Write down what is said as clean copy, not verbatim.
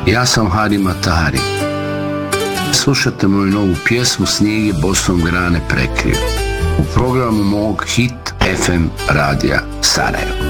Ja sam Hari Matahari. Slušajte moju novu pjesmu Snijeg je bosom grane prekrio u programu mog Hit FM radija Sarajevo.